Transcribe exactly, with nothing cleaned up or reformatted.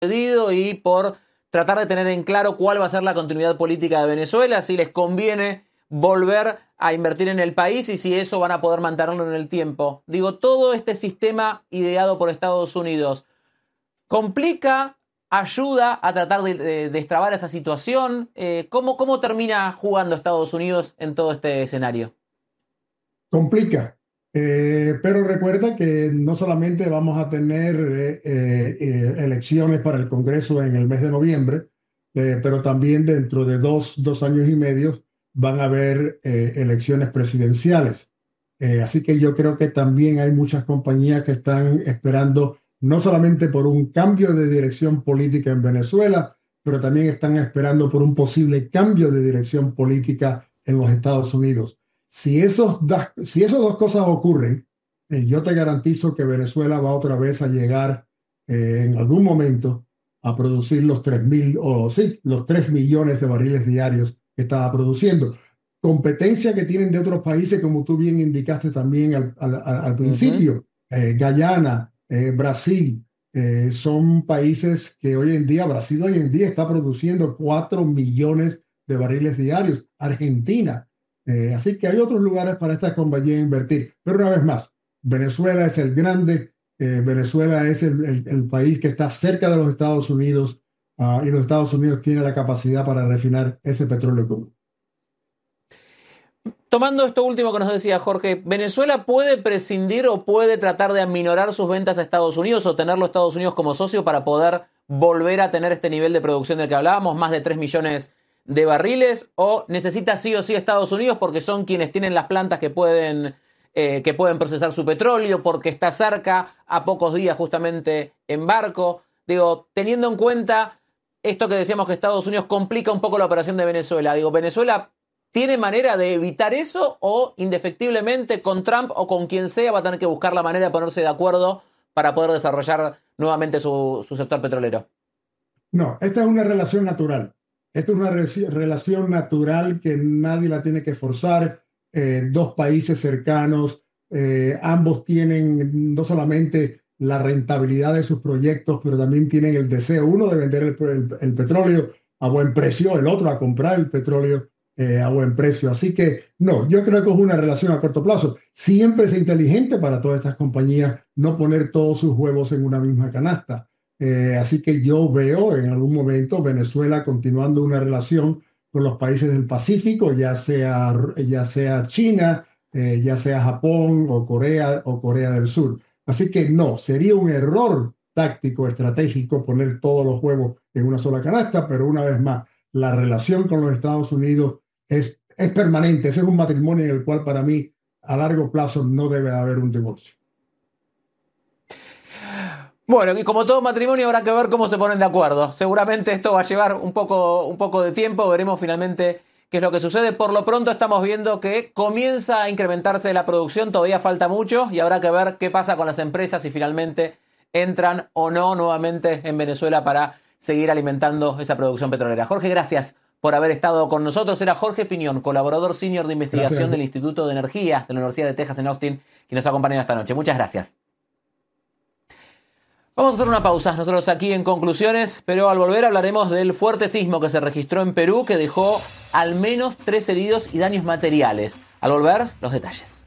sucedido y por tratar de tener en claro cuál va a ser la continuidad política de Venezuela, si les conviene volver a invertir en el país y si eso van a poder mantenerlo en el tiempo. Digo, todo este sistema ideado por Estados Unidos complica, ayuda a tratar de, de destrabar esa situación. Eh, ¿cómo, ¿Cómo termina jugando Estados Unidos en todo este escenario? Complica, eh, pero recuerda que no solamente vamos a tener eh, eh, eh, elecciones para el Congreso en el mes de noviembre, eh, pero también dentro de dos, dos años y medio van a haber eh, elecciones presidenciales. Eh, así que yo creo que también hay muchas compañías que están esperando no solamente por un cambio de dirección política en Venezuela, pero también están esperando por un posible cambio de dirección política en los Estados Unidos. Si, esos das, si esas dos cosas ocurren, eh, yo te garantizo que Venezuela va otra vez a llegar eh, en algún momento a producir los tres mil o sí, los tres millones de barriles diarios que estaba produciendo. Competencia que tienen de otros países, como tú bien indicaste también al, al, al Uh-huh. principio, eh, Guyana, eh, Brasil, eh, son países que hoy en día, Brasil hoy en día está produciendo cuatro millones de barriles diarios. Argentina. Eh, así que hay otros lugares para esta compañía invertir. Pero una vez más, Venezuela es el grande, eh, Venezuela es el, el, el, país que está cerca de los Estados Unidos uh, y los Estados Unidos tienen la capacidad para refinar ese petróleo común. Tomando esto último que nos decía Jorge, ¿Venezuela puede prescindir o puede tratar de aminorar sus ventas a Estados Unidos o tenerlo a Estados Unidos como socio para poder volver a tener este nivel de producción del que hablábamos, más de tres millones de barriles? ¿O necesita sí o sí Estados Unidos porque son quienes tienen las plantas que pueden, eh, que pueden procesar su petróleo, porque está cerca, a pocos días justamente en barco? Digo, teniendo en cuenta esto que decíamos que Estados Unidos complica un poco la operación de Venezuela, digo, ¿Venezuela tiene manera de evitar eso o indefectiblemente con Trump o con quien sea va a tener que buscar la manera de ponerse de acuerdo para poder desarrollar nuevamente su, su sector petrolero? No, esta es una relación natural. Esta es una re relación natural que nadie la tiene que forzar. Eh, dos países cercanos, eh, ambos tienen no solamente la rentabilidad de sus proyectos, pero también tienen el deseo, uno de vender el, el, el petróleo a buen precio, el otro a comprar el petróleo eh, a buen precio. Así que no, yo creo que es una relación a corto plazo. Siempre es inteligente para todas estas compañías no poner todos sus huevos en una misma canasta. Eh, así que yo veo en algún momento Venezuela continuando una relación con los países del Pacífico, ya sea, ya sea China, eh, ya sea Japón o Corea o Corea del Sur. Así que no, sería un error táctico, estratégico poner todos los huevos en una sola canasta, pero una vez más, la relación con los Estados Unidos es, es permanente. Ese es un matrimonio en el cual para mí a largo plazo no debe haber un divorcio. Bueno, y como todo matrimonio habrá que ver cómo se ponen de acuerdo. Seguramente esto va a llevar un poco, un poco de tiempo, veremos finalmente qué es lo que sucede. Por lo pronto estamos viendo que comienza a incrementarse la producción, todavía falta mucho y habrá que ver qué pasa con las empresas si finalmente entran o no nuevamente en Venezuela para seguir alimentando esa producción petrolera. Jorge, gracias por haber estado con nosotros. Era Jorge Piñón, colaborador senior de investigación Gracias. del Instituto de Energía de la Universidad de Texas en Austin, que nos ha acompañado esta noche. Muchas gracias. Vamos a hacer una pausa, nosotros aquí en Conclusiones, pero al volver hablaremos del fuerte sismo que se registró en Perú que dejó al menos tres heridos y daños materiales. Al volver, los detalles.